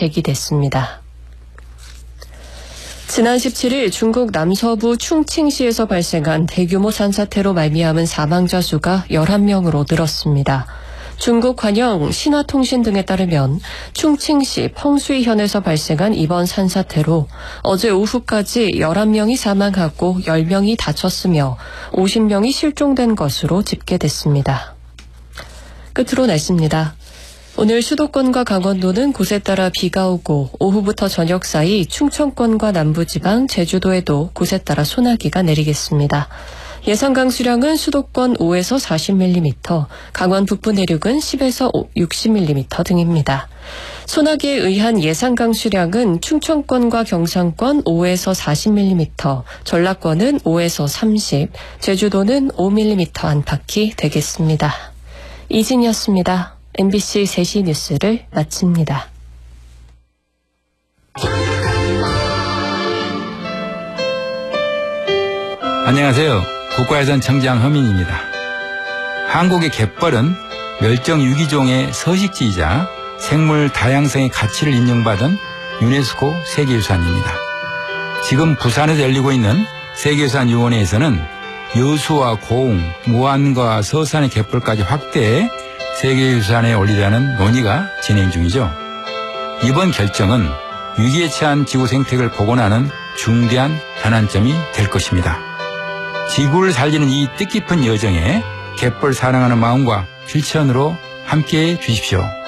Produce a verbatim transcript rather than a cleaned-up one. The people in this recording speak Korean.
제기됐습니다. 지난 십칠일 중국 남서부 충칭시에서 발생한 대규모 산사태로 말미암은 사망자 수가 열한 명으로 늘었습니다. 중국 관영 신화통신 등에 따르면 충칭시 펑수이현에서 발생한 이번 산사태로 어제 오후까지 열한 명이 사망하고 열 명이 다쳤으며 오십 명이 실종된 것으로 집계됐습니다. 끝으로 날씨입니다. 오늘 수도권과 강원도는 곳에 따라 비가 오고 오후부터 저녁 사이 충청권과 남부지방, 제주도에도 곳에 따라 소나기가 내리겠습니다. 예상 강수량은 수도권 오에서 사십 밀리미터, 강원 북부 내륙은 십에서 육십 밀리미터 등입니다. 소나기에 의한 예상 강수량은 충청권과 경상권 오에서 사십 밀리미터, 전라권은 오에서 삼십, 제주도는 오 밀리미터 안팎이 되겠습니다. 이진이었습니다. 엠비씨 세 시 뉴스를 마칩니다. 안녕하세요. 국가유산 청장 허민입니다. 한국의 갯벌은 멸종위기종의 서식지이자 생물 다양성의 가치를 인정받은 유네스코 세계유산입니다. 지금 부산에서 열리고 있는 세계유산위원회에서는 여수와 고흥, 무안과 서산의 갯벌까지 확대해 세계유산에 올리자는 논의가 진행 중이죠. 이번 결정은 위기에 처한 지구 생태계를 복원하는 중대한 전환점이 될 것입니다. 지구를 살리는 이 뜻깊은 여정에 갯벌 사랑하는 마음과 실천으로 함께해 주십시오.